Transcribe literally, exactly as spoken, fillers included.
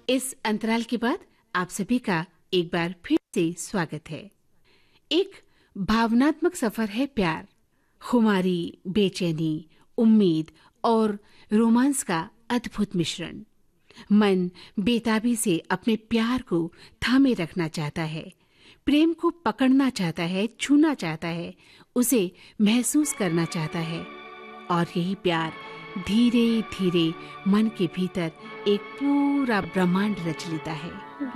इस अंतराल के बाद आप सभी का एक बार फिर से स्वागत है। एक भावनात्मक सफर है प्यार, खुमारी, बेचैनी, उम्मीद और रोमांस का अद्भुत मिश्रण। मन बेताबी से अपने प्यार को थामे रखना चाहता है, प्रेम को पकड़ना चाहता है, छूना चाहता है, उसे महसूस करना चाहता है। और यही प्यार धीरे धीरे मन के भीतर एक पूरा ब्रह्मांड रच लेता है।